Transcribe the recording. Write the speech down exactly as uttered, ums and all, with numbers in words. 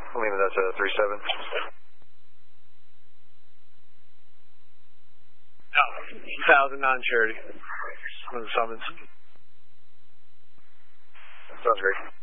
I'm leaving that to three seven. No, thousand non-charity on the summons. Sounds great.